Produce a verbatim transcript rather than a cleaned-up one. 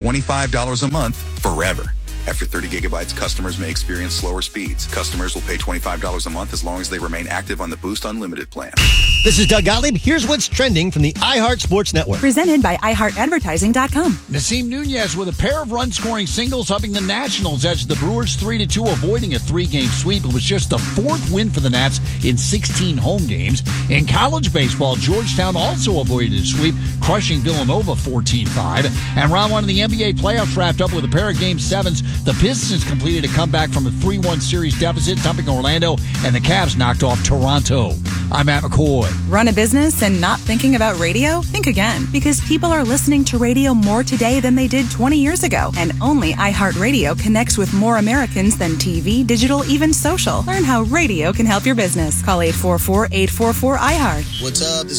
twenty-five dollars a month forever. After thirty gigabytes, customers may experience slower speeds. Customers will pay twenty-five dollars a month as long as they remain active on the Boost Unlimited plan. This is Doug Gottlieb. Here's what's trending from the iHeart Sports Network. Presented by i heart advertising dot com. Nasim Nunez with a pair of run-scoring singles helping the Nationals edge the Brewers three to two, avoiding a three-game sweep. It was just the fourth win for the Nats in sixteen home games. In college baseball, Georgetown also avoided a sweep, crushing Villanova fourteen five. And round one of the N B A playoffs wrapped up with a pair of game sevens. The Pistons completed a comeback from a three one series deficit, dumping Orlando, and the Cavs knocked off Toronto. I'm Matt McCoy. Run a business and not thinking about radio? Think again, because people are listening to radio more today than they did twenty years ago. And only iHeartRadio connects with more Americans than T V, digital, even social. Learn how radio can help your business. Call eight four four, eight four four, I heart. What's up? This